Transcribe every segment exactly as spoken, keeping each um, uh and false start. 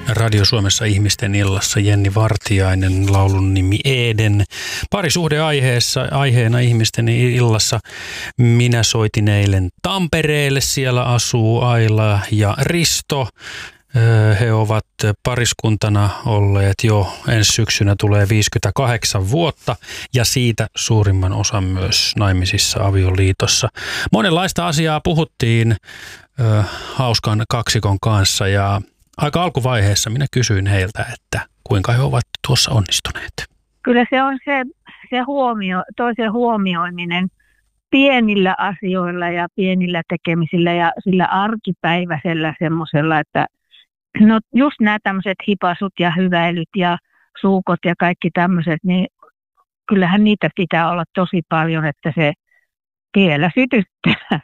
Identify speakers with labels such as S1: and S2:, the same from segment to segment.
S1: Radio Suomessa ihmisten illassa Jenni Vartiainen, laulun nimi Eden. Parisuhde aiheessa, aiheena ihmisten illassa. Minä soitin eilen Tampereelle, siellä asuu Aila ja Risto. He ovat pariskuntana olleet jo ensi syksynä tulee viisikymmentäkahdeksan vuotta ja siitä suurimman osan myös naimisissa avioliitossa. Monenlaista asiaa puhuttiin ö, hauskan kaksikon kanssa ja aika alkuvaiheessa minä kysyin heiltä, että kuinka he ovat tuossa onnistuneet.
S2: Kyllä se on se, se huomio, toisen huomioiminen pienillä asioilla ja pienillä tekemisillä ja sillä arkipäiväisellä semmoisella, että no just nämä tämmöiset hipasut ja hyväilyt ja suukot ja kaikki tämmöiset, niin kyllähän niitä pitää olla tosi paljon, että se vielä sytyttää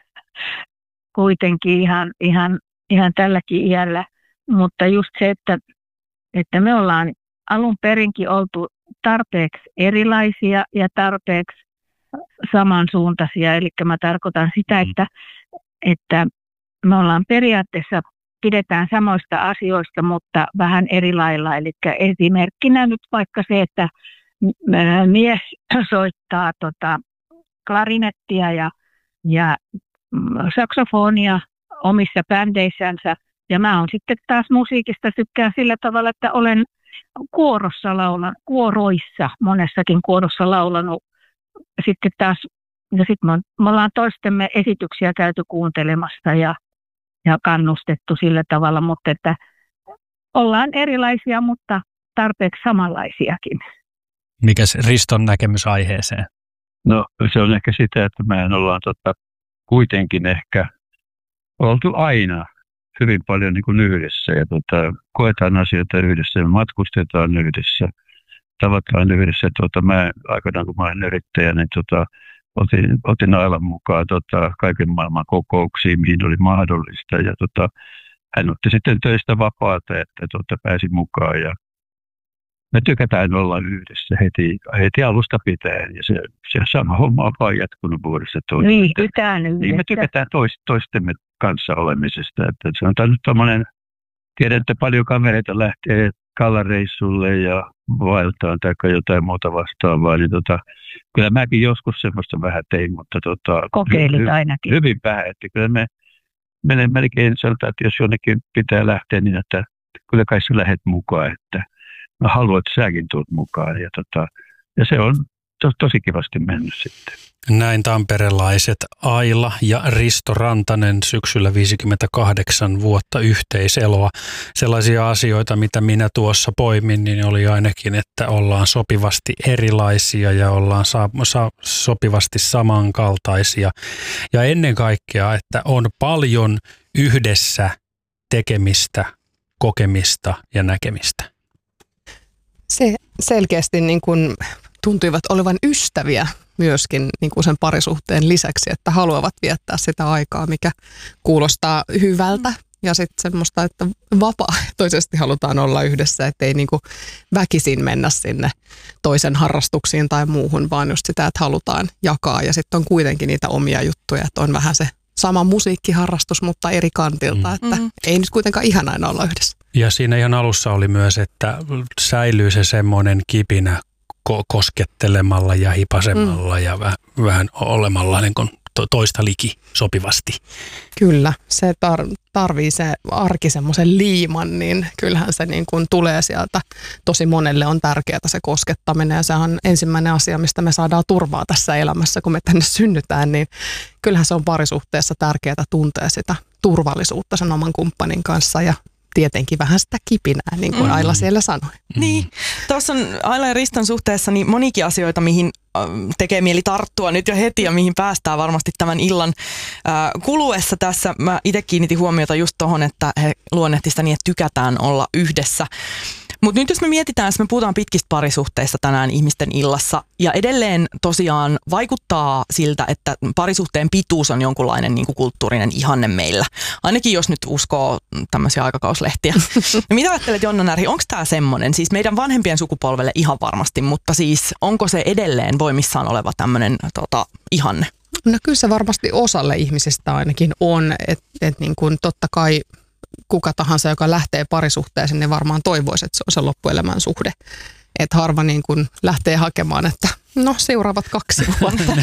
S2: kuitenkin ihan, ihan, ihan tälläkin iällä. Mutta just se, että, että me ollaan alun perinkin oltu tarpeeksi erilaisia ja tarpeeksi samansuuntaisia. Eli mä tarkoitan sitä, että, että me ollaan periaatteessa pidetään samoista asioista, mutta vähän eri lailla. Eli esimerkkinä nyt vaikka se, että mies soittaa tota klarinettia ja, ja saksofonia omissa bändeissänsä. Ja mä oon sitten taas musiikista tykkään sillä tavalla, että olen kuorossa laulan, kuoroissa, monessakin kuorossa laulanut. Sitten taas, ja sitten me, me ollaan toistemme esityksiä käyty kuuntelemassa ja ja kannustettu sillä tavalla, mutta että ollaan erilaisia, mutta tarpeeksi samanlaisiakin.
S1: Mikäs Riston näkemys aiheeseen?
S3: No se on ehkä sitä, että mehän ollaan tota, kuitenkin ehkä oltu aina hyvin paljon niin kuin yhdessä ja tota, koetaan asioita yhdessä ja matkustetaan yhdessä, tavataan yhdessä. Tota, mä aikanaan kun mä olen yrittäjä, niin tota, Otin, otin Ailan mukaan tota, kaiken maailman kokouksiin, mihin oli mahdollista. Ja tota, hän otti sitten töistä vapaata, että tota, pääsi mukaan. Ja me tykätään olla yhdessä heti, heti alusta pitäen. Ja se, se sama homma on vaan jatkunut vuodesta toiseen.
S2: Viihdytään yhdessä.
S3: Niin me tykätään toist, toistemme kanssa olemisesta. Että se on nyt tommoinen, tiedän, että paljon kavereita lähtee kallareissulle ja vaeltaan tai jotain muuta vastaavaa, niin tota, kyllä mäkin joskus semmoista vähän tein, mutta tota,
S2: kokeilit hy- ainakin.
S3: Hyvin vähän, että kyllä me menen melkein sanotaan, että jos jonnekin pitää lähteä, niin että kyllä kai sä lähdet mukaan, että mä haluan, että säkin tulet mukaan ja, tota, ja se on to- tosi kivasti mennyt sitten.
S1: Näin tamperelaiset Aila ja Risto Rantanen syksyllä viisikymmentäkahdeksan vuotta yhteiseloa. Sellaisia asioita, mitä minä tuossa poimin, niin oli ainakin, että ollaan sopivasti erilaisia ja ollaan sa- sa- sopivasti samankaltaisia. Ja ennen kaikkea, että on paljon yhdessä tekemistä, kokemista ja näkemistä.
S4: Se selkeästi niin kuin tuntuivat olevan ystäviä myöskin niin kuin sen parisuhteen lisäksi, että haluavat viettää sitä aikaa, mikä kuulostaa hyvältä. Ja sitten semmoista, että vapaaehtoisesti halutaan olla yhdessä, ettei niin kuin väkisin mennä sinne toisen harrastuksiin tai muuhun, vaan just sitä, että halutaan jakaa. Ja sitten on kuitenkin niitä omia juttuja, että on vähän se sama musiikkiharrastus, mutta eri kantilta, mm. että mm. ei nyt kuitenkaan ihan aina olla yhdessä.
S1: Ja siinä ihan alussa oli myös, että säilyy se semmoinen kipinä ko- koskettelemalla ja hipasemalla mm. ja väh- vähän olemalla niin kuin to- toista liki sopivasti.
S4: Kyllä, se tar- tarvii se arki semmoisen liiman, niin kyllähän se niin kuin tulee sieltä. Tosi monelle on tärkeää se koskettaminen ja se on ensimmäinen asia, mistä me saadaan turvaa tässä elämässä, kun me tänne synnytään, niin kyllähän se on parisuhteessa tärkeää tuntea sitä turvallisuutta sen oman kumppanin kanssa ja tietenkin vähän sitä kipinää, niin kuin mm. Aila siellä sanoi.
S5: Mm. Niin, tuossa on Aila ja Riston suhteessa niin monikin asioita, mihin tekee mieli tarttua nyt jo heti ja mihin päästään varmasti tämän illan äh, kuluessa tässä. Mä itse kiinnitin huomiota just tohon, että he luonnehti sitä niin, että tykätään olla yhdessä. Mutta nyt jos me mietitään, jos me puhutaan pitkistä parisuhteista tänään ihmisten illassa ja edelleen tosiaan vaikuttaa siltä, että parisuhteen pituus on jonkunlainen niin kuin kulttuurinen ihanne meillä. Ainakin jos nyt uskoo tämmöisiä aikakauslehtiä. Ja mitä ajattelet, Jonna Närhi, onko tämä semmoinen, siis meidän vanhempien sukupolvelle ihan varmasti, mutta siis onko se edelleen voimissaan oleva tämmöinen tota, ihanne?
S4: No kyllä se varmasti osalle ihmisistä ainakin on, että et niin kuin totta kai kuka tahansa, joka lähtee parisuhteeseen, niin varmaan toivoisi, että se on se loppuelämän suhde. Että harva niin kuin lähtee hakemaan, että no seuraavat kaksi vuotta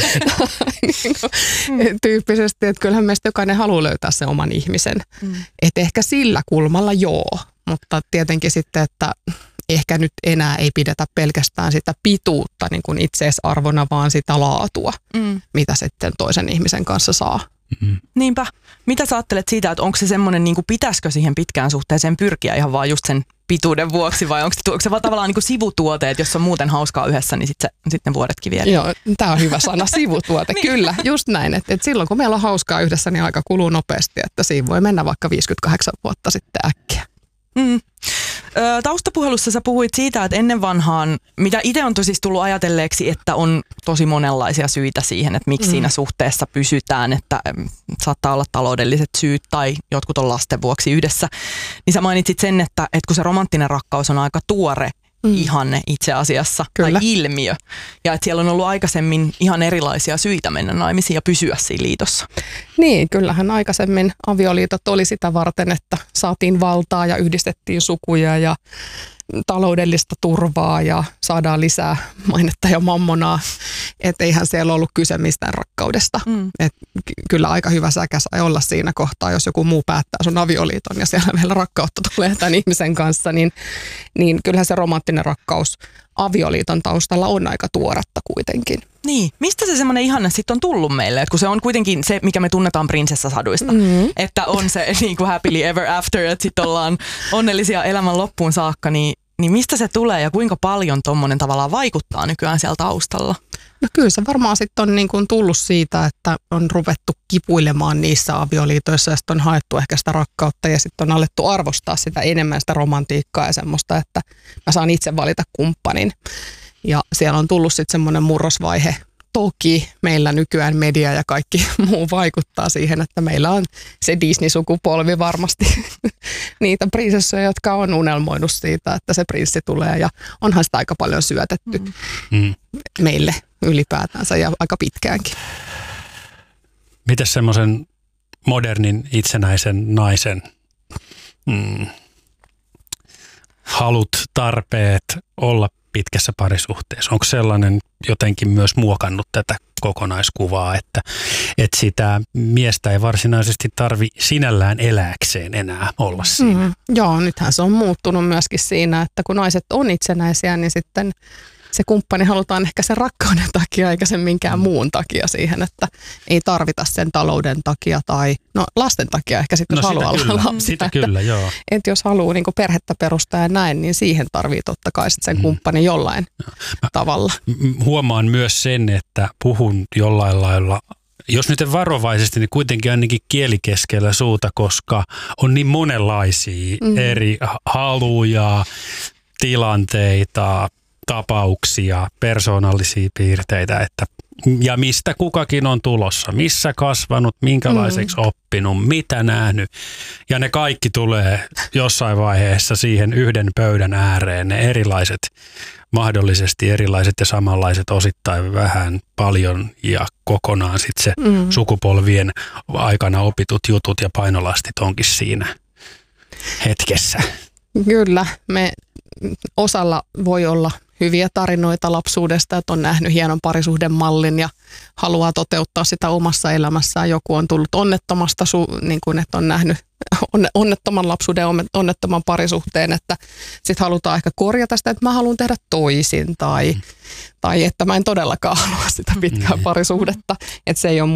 S4: niin kuin, tyyppisesti, että kyllähän meistä jokainen haluaa löytää sen oman ihmisen. Mm. Että ehkä sillä kulmalla joo, mutta tietenkin sitten, että ehkä nyt enää ei pidetä pelkästään sitä pituutta niin kuin itseisarvona, vaan sitä laatua, mm. mitä sitten toisen ihmisen kanssa saa.
S5: Mm-hmm. Niinpä. Mitä sä ajattelet siitä, että onko se semmoinen, niin kuin pitäisikö siihen pitkään suhteeseen pyrkiä ihan vaan just sen pituuden vuoksi, vai onko se, onko se vaan tavallaan niin kuin sivutuote, että jos on muuten hauskaa yhdessä, niin sitten sit ne vuodetkin vielä?
S4: Joo, tämä on hyvä sana, sivutuote, niin. Kyllä, just näin. Että et silloin kun meillä on hauskaa yhdessä, niin aika kuluu nopeasti, että siinä voi mennä vaikka viisikymmentäkahdeksan vuotta sitten äkkiä.
S5: Mm. Taustapuhelussa sä puhuit siitä, että ennen vanhaan, mitä itse on tosi tullut ajatelleeksi, että on tosi monenlaisia syitä siihen, että miksi mm. siinä suhteessa pysytään, että saattaa olla taloudelliset syyt tai jotkut on lasten vuoksi yhdessä. Niin sä mainitsit sen, että, että kun se romanttinen rakkaus on aika tuore mm. ihanne itse asiassa Kyllä. tai ilmiö, ja että siellä on ollut aikaisemmin ihan erilaisia syitä mennä naimisiin ja pysyä siinä liitossa.
S4: Niin, kyllähän aikaisemmin avioliitot oli sitä varten, että saatiin valtaa ja yhdistettiin sukuja ja taloudellista turvaa ja saadaan lisää mainetta ja mammonaa. Että eihän siellä ollut kyse mistään rakkaudesta. Mm. Et kyllä aika hyvä säkä sai olla siinä kohtaa, jos joku muu päättää sun avioliiton ja siellä vielä rakkautta tulee tämän ihmisen kanssa, niin, niin kyllähän se romanttinen rakkaus avioliiton taustalla on aika tuoretta kuitenkin.
S5: Niin, mistä se semmoinen ihanne sitten on tullut meille? Et kun se on kuitenkin se, mikä me tunnetaan prinsessasaduista, mm-hmm. että on se niin kuin happily ever after, että sitten ollaan onnellisia elämän loppuun saakka, niin, niin mistä se tulee ja kuinka paljon tommonen tavallaan vaikuttaa nykyään siellä taustalla?
S4: No kyllä se varmaan sitten on niin kuin tullut siitä, että on ruvettu kipuilemaan niissä avioliitoissa ja sitten on haettu ehkä sitä rakkautta ja sitten on alettu arvostaa sitä enemmän sitä romantiikkaa ja semmoista, että mä saan itse valita kumppanin. Ja siellä on tullut sitten semmoinen murrosvaihe. Toki meillä nykyään media ja kaikki muu vaikuttaa siihen, että meillä on se Disney-sukupolvi varmasti niitä prinsessoja, jotka on unelmoinut siitä, että se prinssi tulee. Ja onhan sitä aika paljon syötetty mm. meille ylipäätänsä ja aika pitkäänkin.
S1: Mites semmoisen modernin itsenäisen naisen mm, halut, tarpeet olla pitkässä parisuhteessa? Onko sellainen jotenkin myös muokannut tätä kokonaiskuvaa, että, että sitä miestä ei varsinaisesti tarvi sinällään elääkseen enää olla siinä? Mm,
S4: joo, nythän se on muuttunut myöskin siinä, että kun naiset on itsenäisiä, niin sitten se kumppani halutaan ehkä sen rakkauden takia eikä sen minkään muun takia siihen, että ei tarvita sen talouden takia tai no lasten takia ehkä sitten, no, jos haluaa olla lapsia.
S1: Sitä että, kyllä, joo.
S4: Että jos haluaa niin kuin perhettä perustaa ja näin, niin siihen tarvii totta kai sitten sen mm. kumppani jollain Mä tavalla.
S1: Huomaan myös sen, että puhun jollain lailla, jos nyt en varovaisesti, niin kuitenkin ainakin kieli keskellä suuta, koska on niin monenlaisia mm. eri haluja, tilanteita, tapauksia, persoonallisia piirteitä, että ja mistä kukakin on tulossa, missä kasvanut, minkälaiseksi mm. oppinut, mitä nähnyt. Ja ne kaikki tulee jossain vaiheessa siihen yhden pöydän ääreen, ne erilaiset, mahdollisesti erilaiset ja samanlaiset, osittain vähän paljon ja kokonaan sitten se mm. sukupolvien aikana opitut jutut ja painolastit onkin siinä hetkessä.
S4: Kyllä, me osalla voi olla hyviä tarinoita lapsuudesta, että on nähnyt hienon parisuhdemallin ja haluaa toteuttaa sitä omassa elämässään. Joku on tullut onnettomasta, niin kuin, että on nähnyt onnettoman lapsuuden, onnettoman parisuhteen, että sitten halutaan ehkä korjata sitä, että mä haluan tehdä toisin tai, mm. tai että mä en todellakaan halua sitä pitkää parisuhdetta, että se ei ole